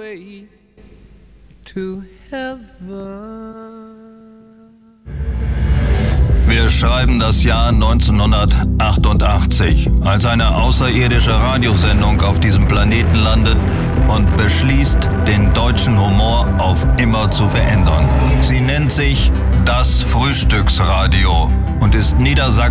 way to heaven. Wir schreiben das Jahr 1988, als eine außerirdische Radiosendung auf diesem Planeten landet und beschließt, den deutschen Humor auf immer zu verändern. Sie nennt sich das Frühstücksradio und ist Niedersachsen